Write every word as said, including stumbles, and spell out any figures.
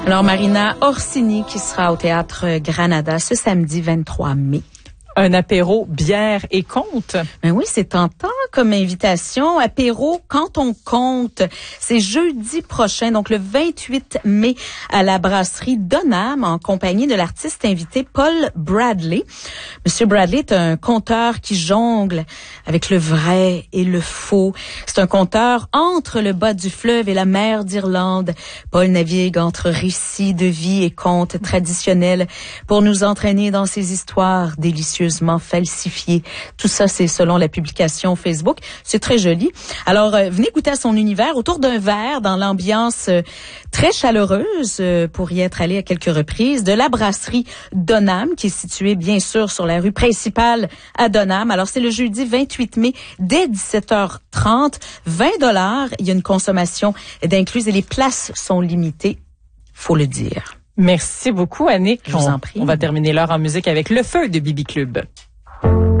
Alors, Marina Orsini qui sera au Théâtre Granada ce samedi vingt-trois mai. Un apéro, bière et conte. Ben oui, c'est tentant comme invitation. Apéro quand on compte. C'est jeudi prochain, donc le vingt-huit mai, à la brasserie Donham, en compagnie de l'artiste invité Paul Bradley. Monsieur Bradley est un conteur qui jongle avec le vrai et le faux. C'est un conteur entre le bas du fleuve et la mer d'Irlande. Paul navigue entre récits de vie et contes traditionnels pour nous entraîner dans ces histoires délicieuses falsifié. Tout ça, c'est selon la publication Facebook. C'est très joli. Alors, euh, venez goûter à son univers autour d'un verre dans l'ambiance euh, très chaleureuse euh, pour y être allé à quelques reprises de la brasserie Donham qui est située bien sûr sur la rue principale à Donham. Alors, c'est le jeudi vingt-huit mai dès dix-sept heures trente. vingt dollars. Il y a une consommation d'inclus et les places sont limitées. Faut le dire. Merci beaucoup, Annick. Je vous en prie. On va terminer l'heure en musique avec Le Feu de B B Club.